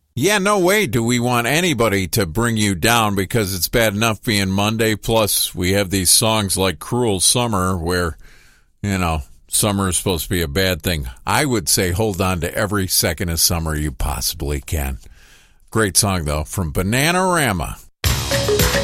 Yeah, no way do we want anybody to bring you down because it's bad enough being Monday. Plus, we have these songs like Cruel Summer where, summer is supposed to be a bad thing. I would say hold on to every second of summer you possibly can. Great song, though, from Bananarama.